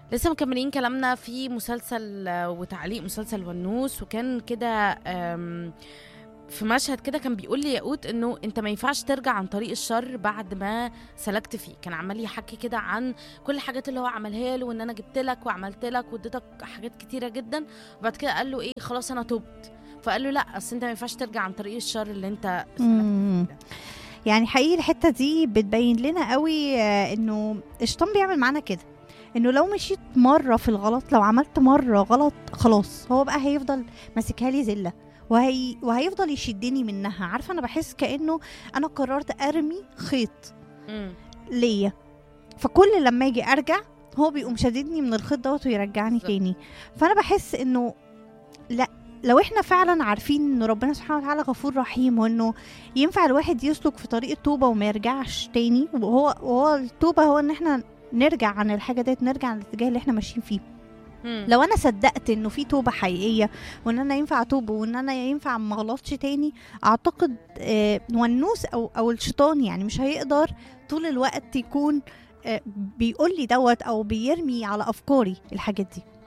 لسه مكملين كلامنا في مسلسل وتعليق مسلسل ونوس. وكان كده في مشهد كده كان بيقول لي ياقوت انه انت ما ينفعش ترجع عن طريق الشر بعد ما سلكت فيه. كان عمال يحكي كده عن كل الحاجات اللي هو عملها له، وان انا جبت لك وعملت لك واديتك حاجات كتيره جدا، وبعد كده قال له ايه، خلاص انا تبت. فقال له لا، اصل انت ما ينفعش ترجع عن طريق الشر اللي انت سلكت فيه ده. يعني حقيقي الحتة دي بتبين لنا قوي انه الشيطان بيعمل معانا كده، انه لو مشيت مرة في الغلط، لو عملت مرة غلط، خلاص هو بقى هيفضل ماسكها لي زلة، وهيفضل يشدني منها. عارفة، انا بحس كأنه انا قررت ارمي خيط مم. ليا، فكل لما اجي ارجع هو بيقوم شددني من الخيط دوت ويرجعني بالظبط. تاني. فانا بحس انه لا، لو احنا فعلا عارفين ان ربنا سبحانه وتعالى غفور رحيم، وانه ينفع الواحد يسلك في طريق التوبة وما يرجعش تاني، وهو التوبة هو ان احنا نرجع عن الحاجة ديت، نرجع عن الاتجاه اللي احنا ماشيين فيه. مم. لو انا صدقت انه في توبة حقيقية، وان انا ينفع اتوب، وان انا ينفع ما اغلطش تاني، اعتقد والنوس او الشيطان يعني مش هيقدر طول الوقت يكون بيقول لي دوت او بيرمي على افكاري الحاجات دي.